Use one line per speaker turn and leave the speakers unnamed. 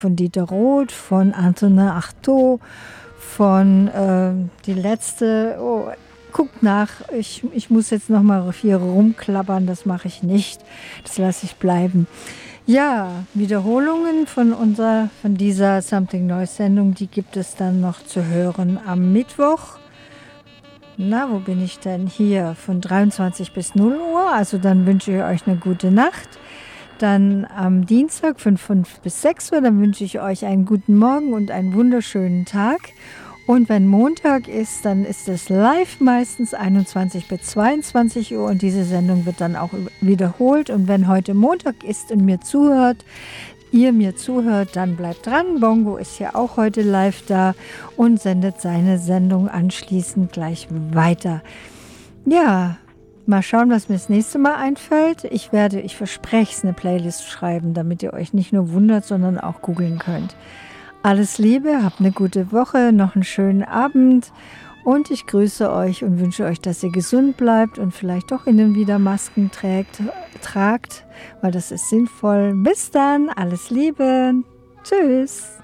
von Dieter Roth, von Antonin Artaud, von die letzte, guckt nach, ich muss jetzt noch mal hier rumklappern, das mache ich nicht, das lasse ich bleiben. Ja, Wiederholungen von dieser Something Noise Sendung, die gibt es dann noch zu hören am Mittwoch. Na, wo bin ich denn? Hier von 23 bis 0 Uhr, also dann wünsche ich euch eine gute Nacht. Dann am Dienstag von 5 bis 6 Uhr, dann wünsche ich euch einen guten Morgen und einen wunderschönen Tag. Und wenn Montag ist, dann ist es live meistens 21 bis 22 Uhr und diese Sendung wird dann auch wiederholt. Und wenn heute Montag ist und ihr mir zuhört, dann bleibt dran. Bongo ist ja auch heute live da und sendet seine Sendung anschließend gleich weiter. Ja, mal schauen, was mir das nächste Mal einfällt. Ich verspreche es, eine Playlist schreiben, damit ihr euch nicht nur wundert, sondern auch googeln könnt. Alles Liebe, habt eine gute Woche, noch einen schönen Abend und ich grüße euch und wünsche euch, dass ihr gesund bleibt und vielleicht doch innen wieder Masken tragt, weil das ist sinnvoll. Bis dann, alles Liebe, tschüss.